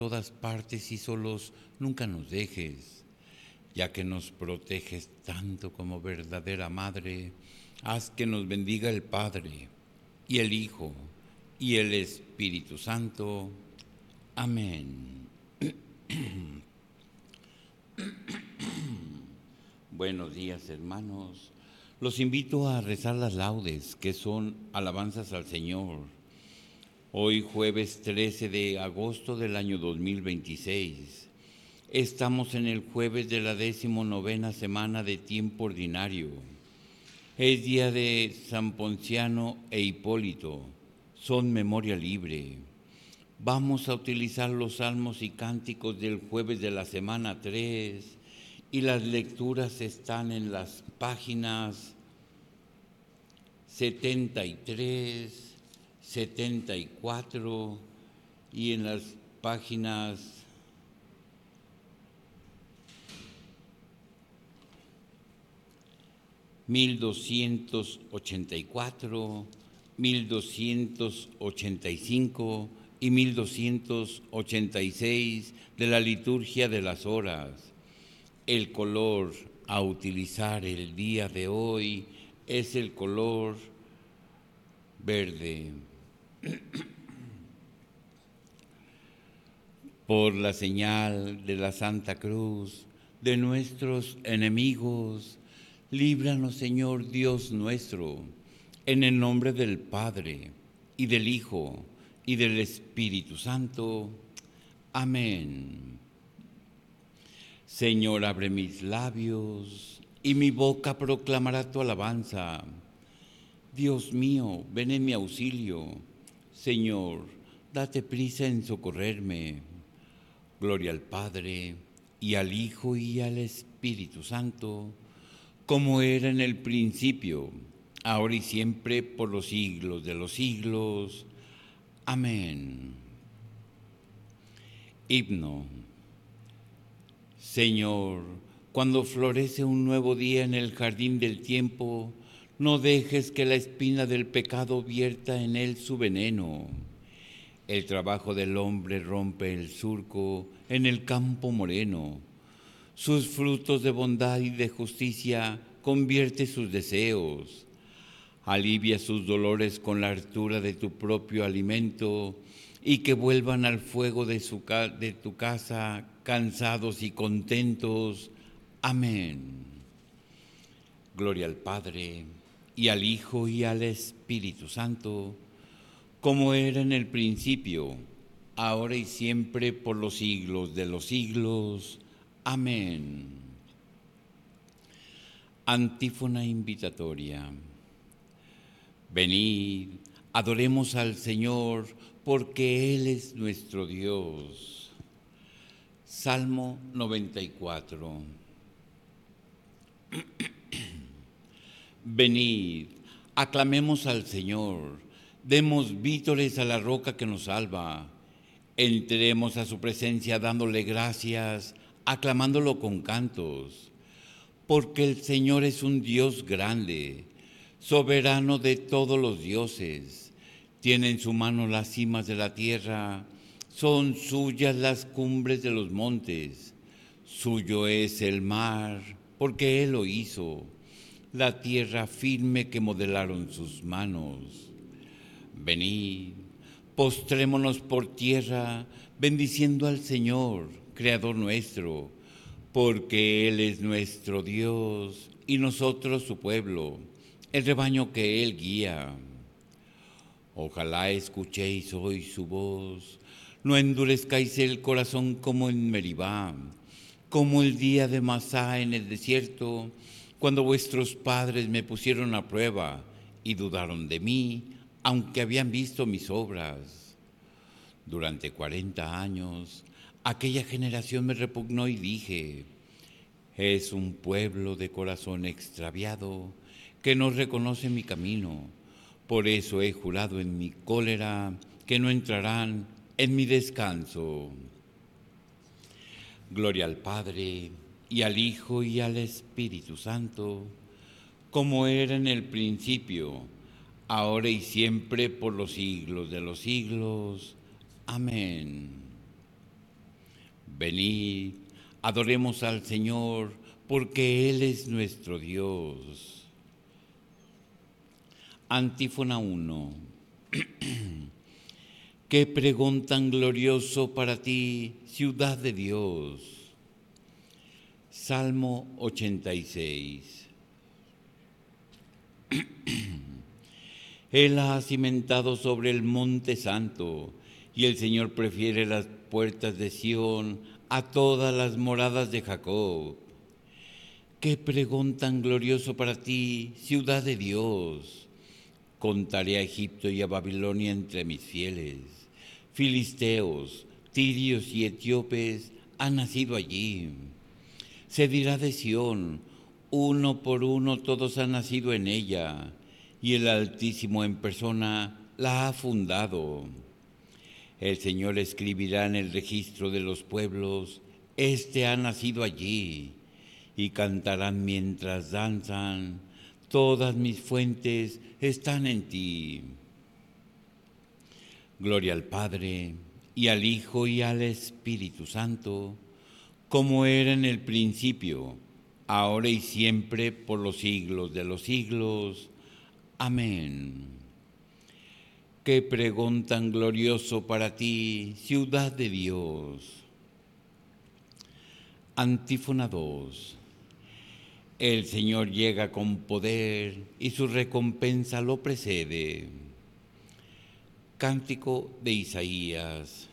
todas partes y solos nunca nos dejes, ya que nos proteges tanto como verdadera Madre. Haz que nos bendiga el Padre, y el Hijo, y el Espíritu Santo. Amén. Buenos días, hermanos. Los invito a rezar las laudes, que son alabanzas al Señor. Hoy, jueves 13 de agosto del año 2026, estamos en el jueves de la 19ª semana de tiempo ordinario. Es día de San Ponciano e Hipólito, son memoria libre. Vamos a utilizar los salmos y cánticos del jueves de la semana 3 y las lecturas están en las páginas 73, 74 y en las páginas 1284, 1285 y 1286 de la liturgia de las horas. El color a utilizar el día de hoy es el color verde. Por la señal de la Santa Cruz de nuestros enemigos, líbranos, Señor Dios nuestro, en el nombre del Padre, y del Hijo, y del Espíritu Santo. Amén. Señor, abre mis labios, y mi boca proclamará tu alabanza. Dios mío, ven en mi auxilio. Señor, date prisa en socorrerme. Gloria al Padre, y al Hijo, y al Espíritu Santo, como era en el principio, ahora y siempre, por los siglos de los siglos. Amén. Himno. Señor, cuando florece un nuevo día en el jardín del tiempo, no dejes que la espina del pecado vierta en él su veneno. El trabajo del hombre rompe el surco en el campo moreno. Sus frutos de bondad y de justicia convierte sus deseos. Alivia sus dolores con la hartura de tu propio alimento y que vuelvan al fuego de tu casa cansados y contentos. Amén. Gloria al Padre, y al Hijo, y al Espíritu Santo, como era en el principio, ahora y siempre, por los siglos de los siglos. Amén. Antífona invitatoria. Venid, adoremos al Señor, porque Él es nuestro Dios. Salmo 94. Venid, aclamemos al Señor, demos vítores a la roca que nos salva. Entremos a su presencia dándole gracias, aclamándolo con cantos, porque el Señor es un Dios grande, soberano de todos los dioses. Tiene en su mano las cimas de la tierra, son suyas las cumbres de los montes. Suyo es el mar, porque Él lo hizo, la tierra firme que modelaron sus manos. Venid, postrémonos por tierra, bendiciendo al Señor, Creador nuestro, porque Él es nuestro Dios y nosotros su pueblo, el rebaño que Él guía. Ojalá escuchéis hoy su voz, no endurezcáis el corazón como en Meribá, como el día de Masá en el desierto, cuando vuestros padres me pusieron a prueba y dudaron de mí, aunque habían visto mis obras. Durante 40 años, aquella generación me repugnó y dije: es un pueblo de corazón extraviado que no reconoce mi camino. Por eso he jurado en mi cólera que no entrarán en mi descanso. Gloria al Padre, y al Hijo, y al Espíritu Santo, como era en el principio, ahora y siempre, por los siglos de los siglos. Amén. Venid, adoremos al Señor, porque Él es nuestro Dios. Antífona 1. Qué pregón tan glorioso para ti, ciudad de Dios. Salmo 86. Él ha cimentado sobre el monte santo, y el Señor prefiere las puertas de Sión a todas las moradas de Jacob. Qué pregón tan glorioso para ti, ciudad de Dios. Contaré a Egipto y a Babilonia entre mis fieles. Filisteos, tirios y etíopes han nacido allí. Se dirá de Sión, uno por uno todos han nacido en ella, y el Altísimo en persona la ha fundado. El Señor escribirá en el registro de los pueblos, este ha nacido allí, y cantarán mientras danzan, todas mis fuentes están en ti. Gloria al Padre, y al Hijo, y al Espíritu Santo, como era en el principio, ahora y siempre, por los siglos de los siglos. Amén. Qué pregón tan glorioso para ti, ciudad de Dios. Antífona 2. El Señor llega con poder y su recompensa lo precede. Cántico de Isaías.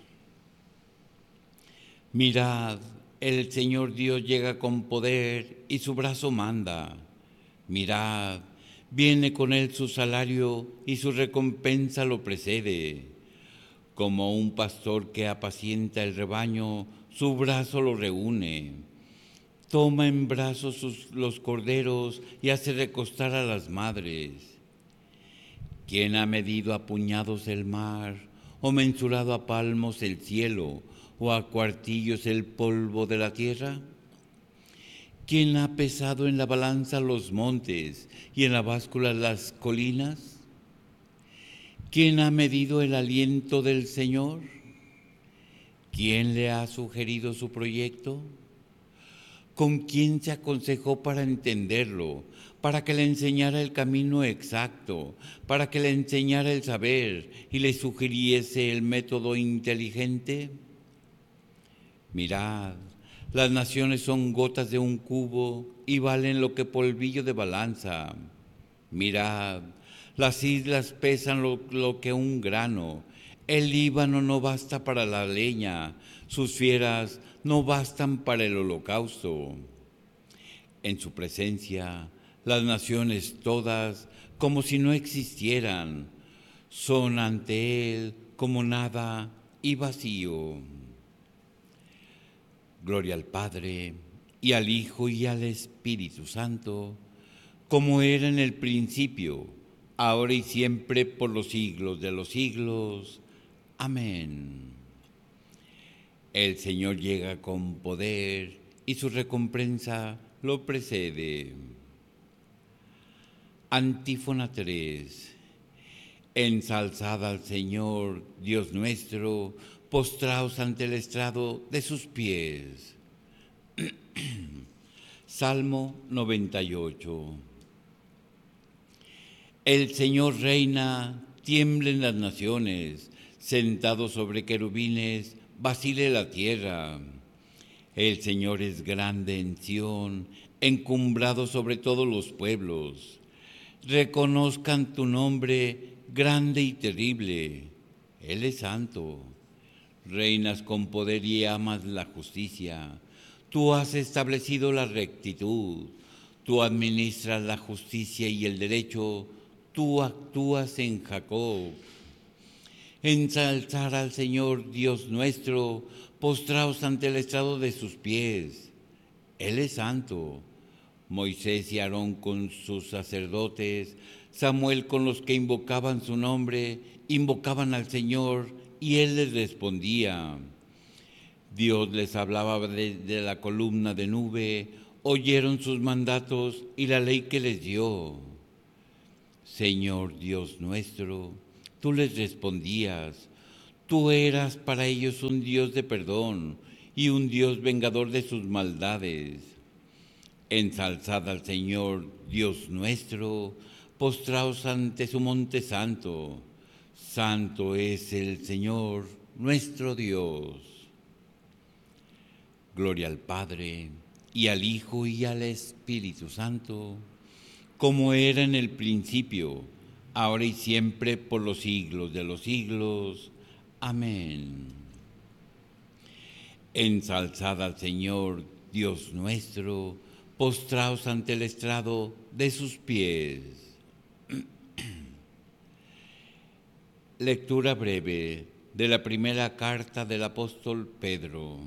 Mirad, el Señor Dios llega con poder y su brazo manda. Mirad, viene con él su salario y su recompensa lo precede. Como un pastor que apacienta el rebaño, su brazo lo reúne. Toma en brazos los corderos y hace recostar a las madres. ¿Quién ha medido a puñados el mar, o mensurado a palmos el cielo, o a cuartillos el polvo de la tierra? ¿Quién ha pesado en la balanza los montes y en la báscula las colinas? ¿Quién ha medido el aliento del Señor? ¿Quién le ha sugerido su proyecto? ¿Con quién se aconsejó para entenderlo, para que le enseñara el camino exacto, para que le enseñara el saber y le sugiriese el método inteligente? Mirad, las naciones son gotas de un cubo y valen lo que polvillo de balanza. Mirad, las islas pesan lo que un grano. El Líbano no basta para la leña, sus fieras no bastan para el holocausto. En su presencia, las naciones todas, como si no existieran, son ante Él como nada y vacío. Gloria al Padre, y al Hijo, y al Espíritu Santo, como era en el principio, ahora y siempre, por los siglos de los siglos. Amén. El Señor llega con poder, y su recompensa lo precede. Antífona 3. Ensalzad al Señor, Dios nuestro, postraos ante el estrado de sus pies. Salmo 98. El Señor reina, tiemblen las naciones, sentado sobre querubines, vacile la tierra. El Señor es grande en Sión, encumbrado sobre todos los pueblos. Reconozcan tu nombre grande y terrible. Él es santo. Reinas con poder y amas la justicia. Tú has establecido la rectitud. Tú administras la justicia y el derecho. Tú actúas en Jacob. Ensalzar al Señor Dios nuestro, postraos ante el estrado de sus pies. Él es santo. Moisés y Aarón con sus sacerdotes, Samuel con los que invocaban su nombre, invocaban al Señor y Él les respondía. Dios les hablaba desde la columna de nube, oyeron sus mandatos y la ley que les dio. Señor Dios nuestro, tú les respondías, tú eras para ellos un Dios de perdón y un Dios vengador de sus maldades. Ensalzad al Señor, Dios nuestro, postraos ante su monte santo. Santo es el Señor, nuestro Dios. Gloria al Padre, y al Hijo, y al Espíritu Santo, como era en el principio, ahora y siempre, por los siglos de los siglos. Amén. Ensalzad al Señor, Dios nuestro, postraos ante el estrado de sus pies. Lectura breve de la primera carta del apóstol Pedro.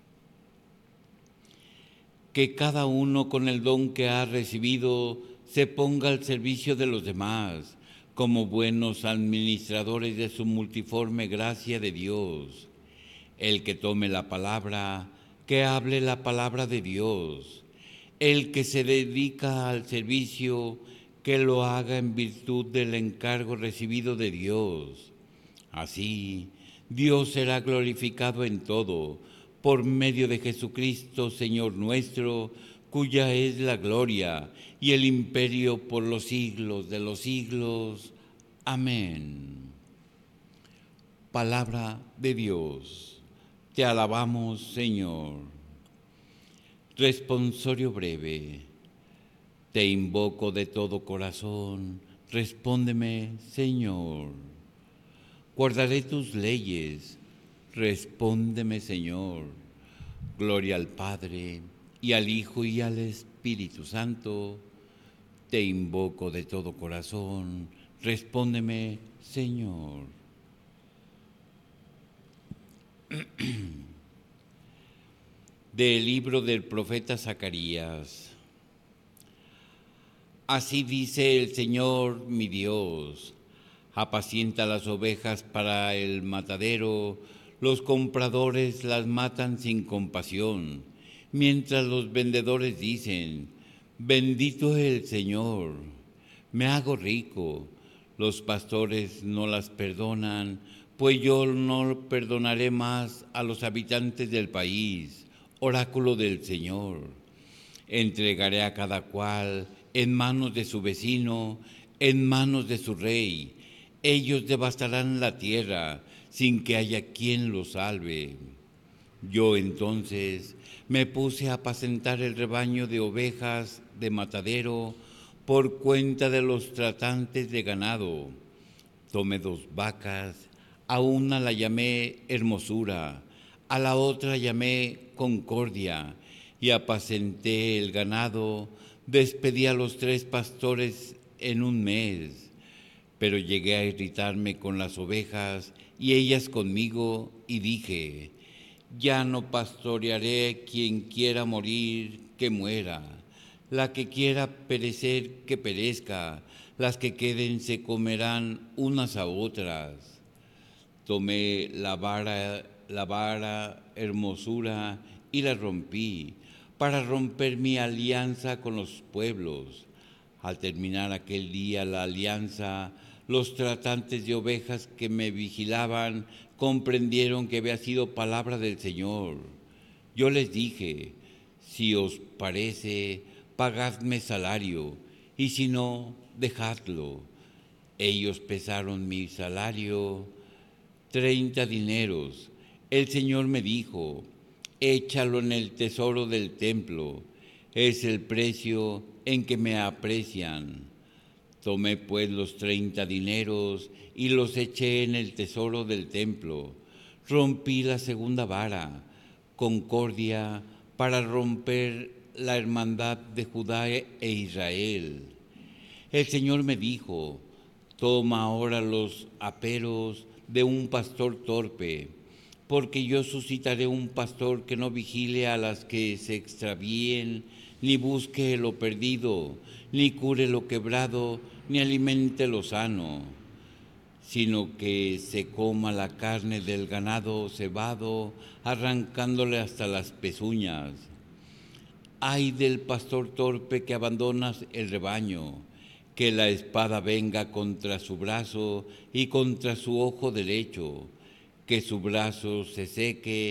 Que cada uno con el don que ha recibido se ponga al servicio de los demás, como buenos administradores de su multiforme gracia de Dios. El que tome la palabra, que hable la palabra de Dios. El que se dedica al servicio, que lo haga en virtud del encargo recibido de Dios. Así, Dios será glorificado en todo, por medio de Jesucristo, Señor nuestro, cuya es la gloria y el imperio por los siglos de los siglos. Amén. Palabra de Dios. Te alabamos, Señor. Responsorio breve. Te invoco de todo corazón, respóndeme, Señor. Guardaré tus leyes, respóndeme, Señor. Gloria al Padre, y al Hijo, y al Espíritu Santo. Te invoco de todo corazón, respóndeme, Señor. Del libro del profeta Zacarías. Así dice el Señor mi Dios: apacienta las ovejas para el matadero, los compradores las matan sin compasión, mientras los vendedores dicen: bendito el Señor, me hago rico. Los pastores no las perdonan, pues yo no perdonaré más a los habitantes del país, oráculo del Señor. Entregaré a cada cual en manos de su vecino, en manos de su rey. Ellos devastarán la tierra sin que haya quien los salve. Yo entonces me puse a apacentar el rebaño de ovejas de matadero por cuenta de los tratantes de ganado. Tomé 2 vacas, a una la llamé Hermosura, a la otra llamé Concordia, y apacenté el ganado. Despedí a los 3 pastores en un mes, pero llegué a irritarme con las ovejas y ellas conmigo, y dije: ya no pastorearé. Quien quiera morir, que muera; la que quiera perecer, que perezca; las que queden se comerán unas a otras. Tomé la vara Hermosura y la rompí, para romper mi alianza con los pueblos. Al terminar aquel día la alianza, los tratantes de ovejas que me vigilaban comprendieron que había sido palabra del Señor. Yo les dije: si os parece, pagadme salario, y si no, dejadlo. Ellos pesaron mi salario, 30 dineros. El Señor me dijo: échalo en el tesoro del templo, es el precio en que me aprecian. Tomé pues los 30 dineros y los eché en el tesoro del templo. Rompí la segunda vara, Concordia, para romper la hermandad de Judá e Israel. El Señor me dijo: toma ahora los aperos de un pastor torpe, porque yo suscitaré un pastor que no vigile a las que se extravíen, ni busque lo perdido, ni cure lo quebrado, ni alimente lo sano, sino que se coma la carne del ganado cebado, arrancándole hasta las pezuñas. Ay del pastor torpe que abandona el rebaño, que la espada venga contra su brazo y contra su ojo derecho, que su brazo se seque